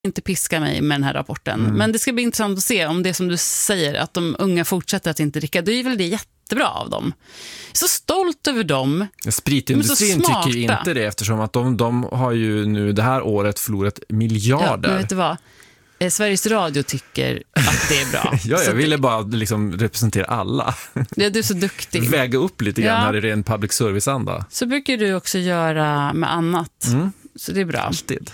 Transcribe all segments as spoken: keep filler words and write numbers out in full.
inte piska mig med den här rapporten. Mm. Men det ska bli intressant att se om det som du säger, att de unga fortsätter att inte dricka. Det är väl det jättebra av dem. Så stolt över dem. Spritindustrin tycker ju inte det, eftersom att de, de har ju nu det här året förlorat miljarder. Ja, men vet du vad? Eh, Sveriges Radio tycker att det är bra. Ja, jag så ville det, bara liksom representera alla. det är du så duktig. Väga upp lite grann Ja. här i ren public service-anda. Så brukar du också göra med annat. Mm. Så det är bra. Alltid.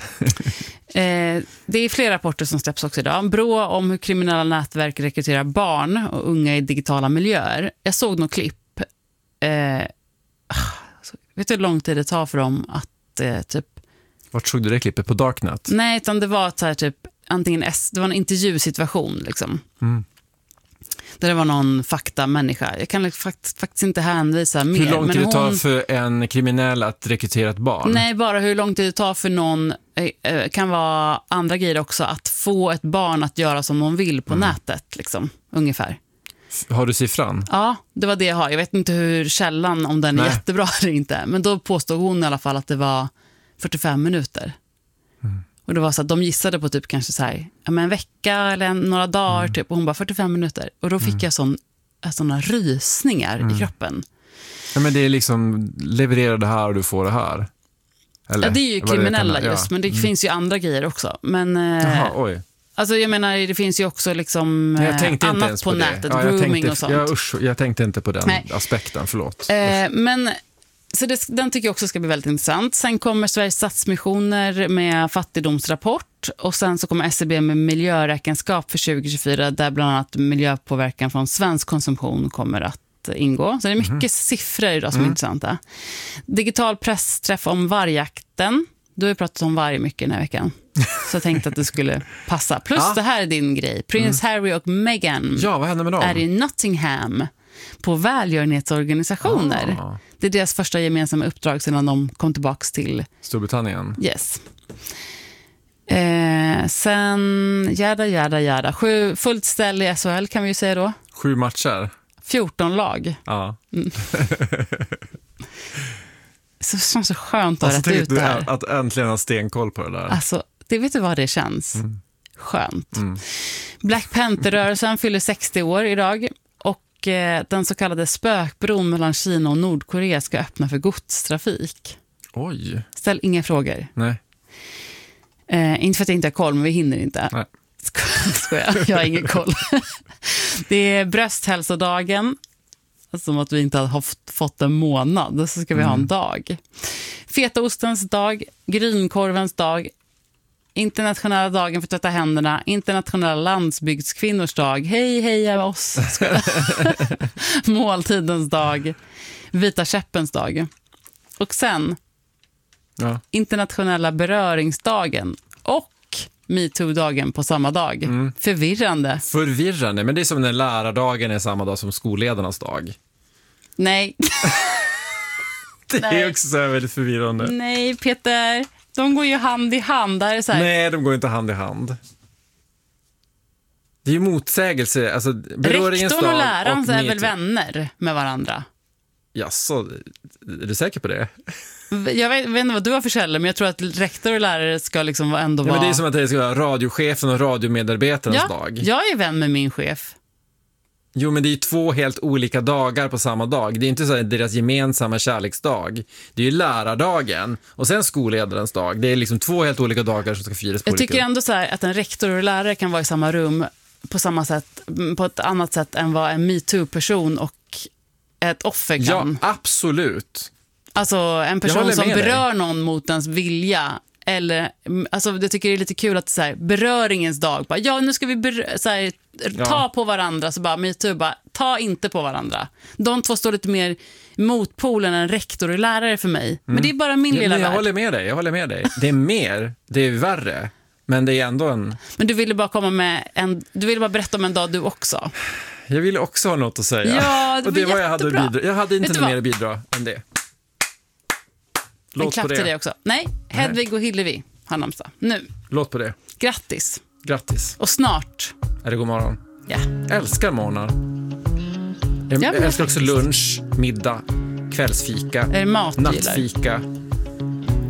Eh, det är flera rapporter som släpps också idag. Brå om hur kriminella nätverk rekryterar barn och unga i digitala miljöer. Jag såg något klipp. Eh, vet du hur lång tid det tar för dem att eh, typ... Vart såg du det klippet? På Darknet? Nej, utan det var så här, typ antingen S, det var en intervjusituation liksom. Mm. Där det var någon faktamänniska. Jag kan fakt, faktiskt inte hänvisa mer. Hur lång tid men det tar hon, för en kriminell att rekrytera ett barn? Nej, bara hur lång tid det tar för någon, eh, kan vara andra grejer också, att få ett barn att göra som de vill på mm. nätet, liksom, ungefär. Har du siffran? Ja, det var det jag har. Jag vet inte hur källan, om den är Nej. jättebra eller inte. Men då påstod hon i alla fall att det var fyrtiofem minuter. Mm. Och det var så att de gissade på typ kanske så här, ja, men en vecka eller en, några dagar mm. typ. Och hon bara fyrtiofem minuter. Och då fick mm. jag sån, såna rysningar mm. i kroppen. Ja, men det är liksom, leverera det här och du får det här. Eller? Ja, det är ju kriminella det just, ja. men det mm. finns ju andra grejer också. Men, Jaha, oj. Alltså jag menar, det finns ju också liksom jag tänkte annat inte ens på, på nätet, ja, grooming tänkte, och sånt. Jag, usch, jag tänkte inte på den Nej. aspekten, förlåt. Eh, men... Så det, den tycker jag också ska bli väldigt intressant. Sen kommer Sveriges Stadsmissioner med fattigdomsrapport. Och sen så kommer S C B med miljöräkenskap för tjugo tjugofyra. Där bland annat miljöpåverkan från svensk konsumtion kommer att ingå. Så det är mycket mm. siffror idag som mm. är intressanta. Digital pressträff om vargjakten. Du har ju pratat om varg mycket den här veckan. Så jag tänkte att det skulle passa. Plus ja. det här är din grej. Prins mm. Harry och Meghan ja, vad händer med dem? är i Nottingham på välgörenhetsorganisationer. Ah. Det är deras första gemensamma uppdrag sedan de kom tillbaka till Storbritannien. Yes. Eh, sen jada, jada, jada. Sju, fullt ställ i S H L kan vi ju säga då. Sju matcher. fjorton lag. Ja. Mm. Så känns så skönt att alltså, rätt ut det här. Att äntligen ha stenkoll på det där. Alltså, det vet du vad det känns. Mm. Skönt. Mm. Black Panther-rörelsen fyller sextio år idag. Och eh, den så kallade spökbron mellan Kina och Nordkorea ska öppna för godstrafik. Oj. Ställ inga frågor. Nej. Eh, inte för att jag inte har koll, men vi hinner inte. Nej. Sko- skojar, jag har ingen koll. Det är brösthälsodagen. Som att vi inte har fått en månad, så ska vi mm. ha en dag. Fetaostens dag, grynkorvens dag, internationella dagen för att tvätta händerna, internationella landsbygdskvinnors dag, hej heja oss, måltidens dag, vita käppens dag. Och sen ja. internationella beröringsdagen och MeToo-dagen på samma dag. Mm. Förvirrande. Förvirrande, men det är som när lärardagen är samma dag som skolledarnas dag. Nej. Det Nej. är också så här väldigt förvirrande. Nej, Peter. De går ju hand i hand. Där är så här. Nej, de går inte hand i hand. Det är ju motsägelse. Alltså, rektorn och läraren är väl vänner med varandra? Jaså, är du säker på det? Jag vet, vet inte vad du har för källor, men jag tror att rektor och lärare ska liksom ändå ja, vara... Men det är som att det ska vara radiochefen och radiomedarbetarens ja, dag. Jag är vän med min chef. Jo, men det är ju två helt olika dagar på samma dag. Det är inte så här deras gemensamma kärleksdag. Det är ju lärardagen och sen skolledarens dag. Det är liksom två helt olika dagar som ska firas på Jag olika... tycker ändå så här att en rektor och lärare kan vara i samma rum på samma sätt, på ett annat sätt än vad en MeToo-person och ett offer kan. Ja, absolut. Alltså en person som berör dig. någon mot ens vilja. Eller, alltså jag tycker det är lite kul att så här, beröringens dag, bara, ja nu ska vi ber- så här, ta ja. på varandra, så bara MeToo, bara, ta inte på varandra. De två står lite mer motpolen än rektor och lärare för mig. Mm. Men det är bara min ja, lilla jag värld. håller med dig, jag håller med dig. Det är mer, det är värre. Men det är ändå en... Men du ville bara komma med en, du ville bara berätta om en dag du också. Jag ville också ha något att säga. Ja, det och det var var jag hade bidra. Jag hade inte något mer att bidra än det. Låt en klapp till det också. Nej, Hedvig och Hillevi har namnsdag. Nu. Låt på det. Grattis. Grattis. Och snart. Är det god morgon? Ja. Jag älskar morgnar. Jag, ja, jag älskar också lunch, middag, kvällsfika, är det mat nattfika. gillar?